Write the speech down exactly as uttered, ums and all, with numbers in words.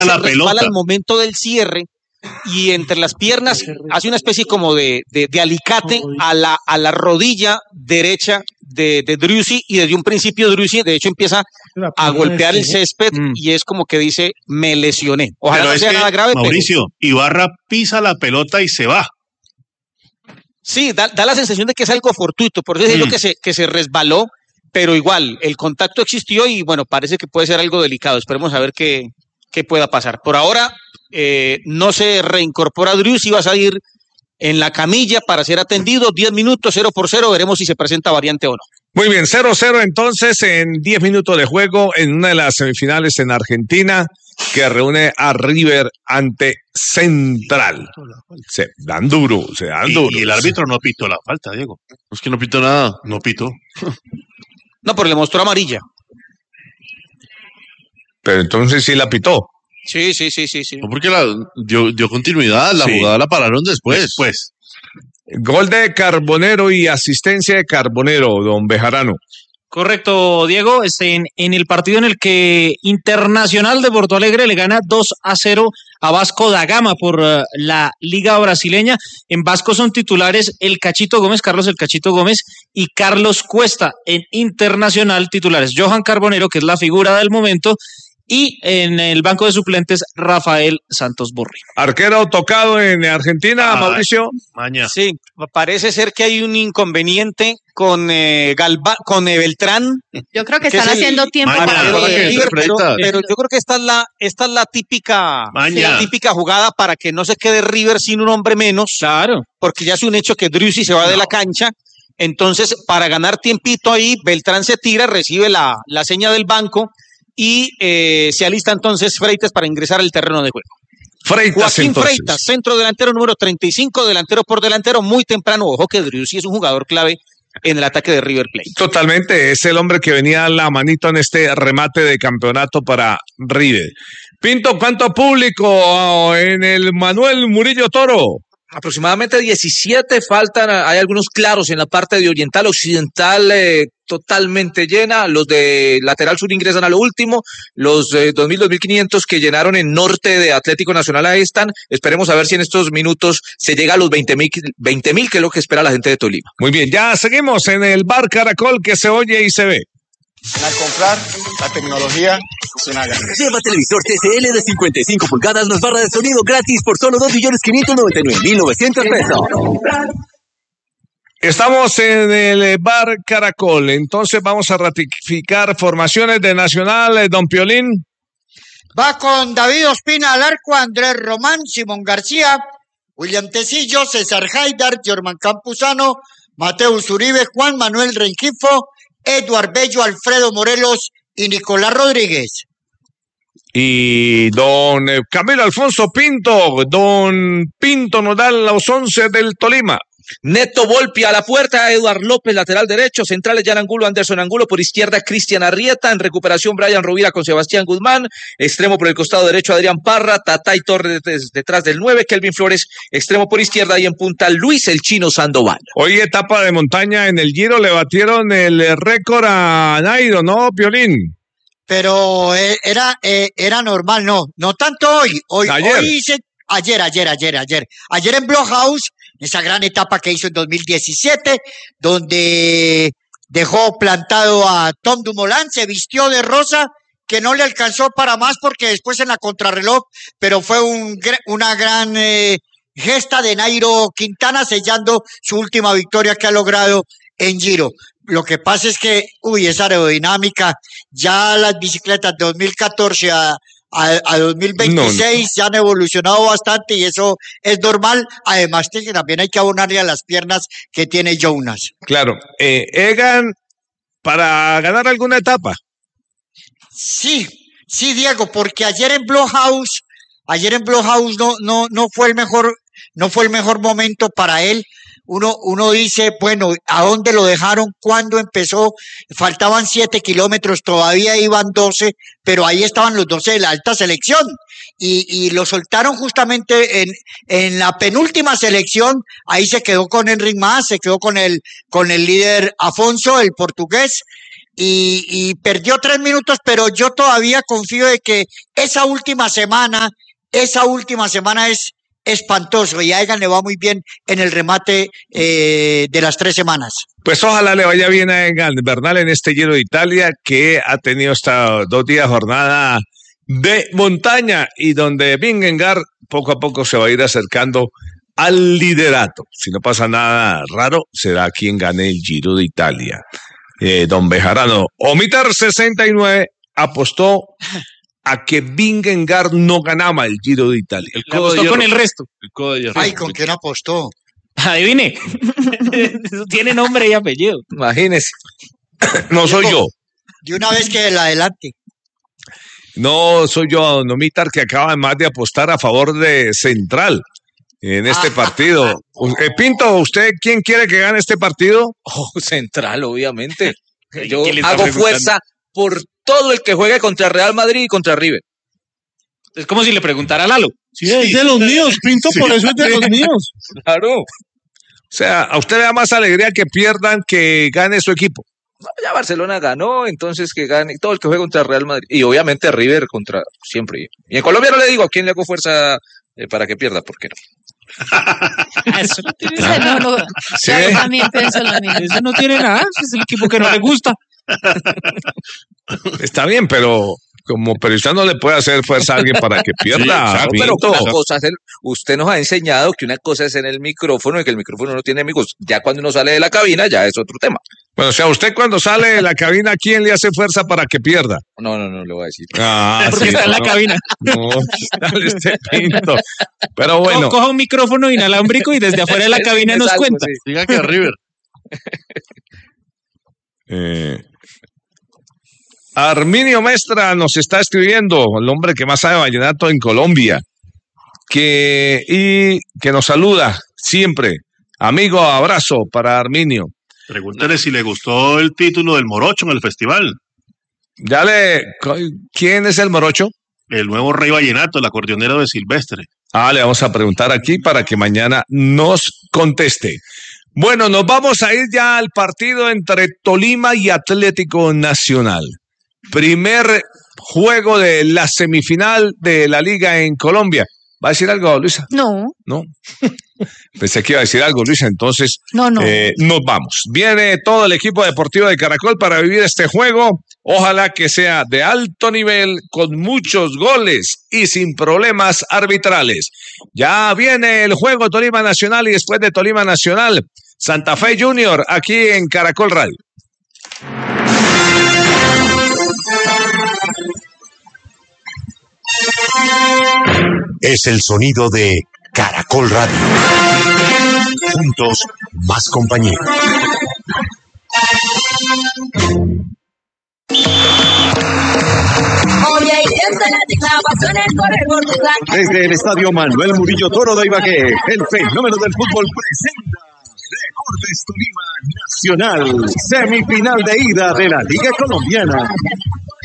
la se pelota resbala al momento del cierre y entre las piernas hace una especie como de, de, de alicate a la, a la rodilla derecha de, de Driussi, y desde un principio Driussi de hecho empieza a golpear el césped mm. y es como que dice, me lesioné. Ojalá pero no sea es que, nada grave. Mauricio, pero... Ibarra pisa la pelota y se va. Sí, da, da la sensación de que es algo fortuito, por eso mm. digo que se, que se resbaló, pero igual, el contacto existió y bueno, parece que puede ser algo delicado. Esperemos a ver qué, qué pueda pasar. Por ahora, eh, no se reincorpora Driussi, va a salir en la camilla para ser atendido. diez minutos, cero por cero, veremos si se presenta variante o no. Muy bien, cero cero entonces en diez minutos de juego en una de las semifinales en Argentina que reúne a River ante Central. Se dan duro, se dan duro. Y el árbitro no pitó la falta, Diego. Es que no pitó nada. No pitó. No, pero le mostró amarilla. Pero entonces sí la pitó. Sí, sí, sí, sí, sí. No, porque la dio, dio continuidad, la sí. jugada la pararon después. Después. Gol de Carbonero y asistencia de Carbonero, don Bejarano. Correcto, Diego. Este, en, en el partido en el que Internacional de Porto Alegre le gana dos a cero a Vasco da Gama por uh, la Liga Brasileña. En Vasco son titulares el Cachito Gómez, Carlos el Cachito Gómez y Carlos Cuesta. En Internacional titulares Johan Carbonero, que es la figura del momento, y en el banco de suplentes Rafael Santos Borré. Arquero tocado en Argentina, ah, Mauricio. Maña. Sí, parece ser que hay un inconveniente con eh, Galva, con eh, Beltrán. Yo creo que, que están haciendo el... tiempo Maña, para que River, pero, pero yo creo que esta es la, esta es la típica, la típica jugada para que no se quede River sin un hombre menos. Claro. Porque ya es un hecho que Driussi se va no. de la cancha. Entonces, para ganar tiempito ahí, Beltrán se tira, recibe la, la seña del banco y eh, se alista entonces Freitas para ingresar al terreno de juego. Freitas, Joaquín entonces. Freitas, centro delantero número treinta y cinco, delantero por delantero, muy temprano. Ojo que Driussi es un jugador clave en el ataque de River Plate. Totalmente, es el hombre que venía a la manito en este remate de campeonato para River. Pinto, ¿cuánto público en el Manuel Murillo Toro? Aproximadamente diecisiete, faltan, hay algunos claros en la parte de oriental, occidental eh, totalmente llena, los de lateral sur ingresan a lo último, los eh, dos mil, dos mil quinientos que llenaron en norte de Atlético Nacional ahí están, esperemos a ver si en estos minutos se llega a los veinte mil, veinte mil, que es lo que espera la gente de Tolima. Muy bien, ya seguimos en el Bar Caracol que se oye y se ve. Al comprar, la tecnología es una gran. Lleva televisor T C L de cincuenta y cinco pulgadas más barra de sonido gratis por solo dos millones quinientos noventa y nueve mil novecientos pesos. Estamos en el Bar Caracol, entonces vamos a ratificar formaciones de Nacional, don Piolín. Va con David Ospina al arco, Andrés Román, Simón García, William Tecillo, César Haidar, Germán Campuzano, Mateus Uribe, Juan Manuel Rengifo, Eduard Bello, Alfredo Morelos y Nicolás Rodríguez. Y don Camilo Alfonso Pinto, don Pinto nos da los once del Tolima. Neto Volpi a la puerta, Eduard López, lateral derecho, centrales Jan Angulo, Anderson Angulo, por izquierda Cristian Arrieta, en recuperación Brian Rovira con Sebastián Guzmán, extremo por el costado derecho Adrián Parra, Tatay Torres detrás del nueve, Kelvin Flores, extremo por izquierda y en punta Luis el Chino Sandoval. Hoy etapa de montaña en el Giro, le batieron el récord a Nairo, ¿no, Piolín? Pero eh, era, eh, era normal, no, no tanto hoy, hoy, ayer. hoy hice, ayer, ayer, ayer, ayer, ayer en Blockhouse, esa gran etapa que hizo en dos mil diecisiete, donde dejó plantado a Tom Dumoulin, se vistió de rosa, que no le alcanzó para más porque después en la contrarreloj, pero fue un, una gran eh, gesta de Nairo Quintana sellando su última victoria que ha logrado en Giro. Lo que pasa es que, uy, esa aerodinámica, ya las bicicletas de dos mil catorce a A, a dos mil veintiséis no, no. ya han evolucionado bastante y eso es normal, además que también hay que abonarle a las piernas que tiene Jonas. Claro, eh, Egan, para ganar alguna etapa. Sí, sí, Diego, porque ayer en Blockhouse, ayer en Blockhouse no, no, no fue el mejor, no fue el mejor momento para él. Uno, uno dice, bueno, ¿a dónde lo dejaron? ¿Cuándo empezó? Faltaban siete kilómetros, todavía iban doce, pero ahí estaban los doce de la alta selección. Y, y lo soltaron justamente en, en la penúltima selección, ahí se quedó con Enric Mas, se quedó con el, con el líder Afonso, el portugués, y, y perdió tres minutos, pero yo todavía confío de que esa última semana, esa última semana es espantoso y a Egan le va muy bien en el remate eh, de las tres semanas. Pues ojalá le vaya bien a Egan Bernal en este Giro de Italia, que ha tenido hasta dos días jornada de montaña y donde Vingegaard poco a poco se va a ir acercando al liderato. Si no pasa nada raro, será quien gane el Giro de Italia. Eh, don Bejarano, Omitar sesenta y nueve apostó a que Vingegaard no ganaba el Giro de Italia. El codo de hierro. Con el resto. El codo de hierro. Ay, ¿con quién apostó? Adivine. Eso tiene nombre y apellido. Imagínese. No soy yo. De una vez que el adelante. No soy yo, don Omitar, que acaba además de apostar a favor de Central en este Ah. partido. Eh, Pinto, ¿usted quién quiere que gane este partido? Oh, Central, obviamente. Yo ¿Quién le está hago preguntando? fuerza por todo el que juegue contra Real Madrid y contra River. Es como si le preguntara a Lalo. Sí, es de los míos, Pinto, por eso es de los míos. Claro. O sea, ¿a usted le da más alegría que pierdan que gane su equipo? Ya Barcelona ganó, entonces que gane todo el que juegue contra Real Madrid. Y obviamente River contra siempre. Y en Colombia no le digo a quién le hago fuerza eh, para que pierda, ¿por qué no? Eso no tiene Ese nada. no, no, Sí. yo también pienso lo mismo. Eso no tiene nada. Es el equipo que no le gusta. Está bien, pero como periodista no le puede hacer fuerza a alguien para que pierda. exacto, Pero Pinto. una cosa es el- usted nos ha enseñado que una cosa es en el micrófono y que el micrófono no tiene amigos. Ya cuando uno sale de la cabina ya es otro tema. Bueno, o sea, usted cuando sale de la cabina, ¿quién le hace fuerza para que pierda? No, no, no le voy a decir. Ah, Porque sí, está en la no, cabina. No, dale este Pinto. Pero bueno, Co- Coja un micrófono inalámbrico y desde afuera de la cabina Es nos algo, cuenta. sí. Diga que a River. eh, Arminio Mestra nos está escribiendo, el hombre que más sabe vallenato en Colombia, que, y que nos saluda siempre. Amigo, abrazo para Arminio. Pregúntale si le gustó el título del Morocho en el festival. Ya le, ¿quién es el morocho? El nuevo rey vallenato, el acordeonero de Silvestre. Ah, le vamos a preguntar aquí para que mañana nos conteste. Bueno, nos vamos a ir ya al partido entre Tolima y Atlético Nacional. Primer juego de la semifinal de la liga en Colombia. ¿Va a decir algo, Luisa? No, No. Pensé que iba a decir algo, Luisa. Entonces, no, no. eh, nos vamos. Viene todo el equipo deportivo de Caracol para vivir este juego. Ojalá que sea de alto nivel, con muchos goles y sin problemas arbitrales. Ya viene el juego Tolima Nacional y después de Tolima Nacional, Santa Fe Junior, aquí en Caracol Radio. Es el sonido de Caracol Radio. Juntos, más compañía. Desde el Estadio Manuel Murillo Toro de Ibagué, el fenómeno del fútbol presenta Deportes Tolima Nacional, semifinal de ida de la Liga Colombiana.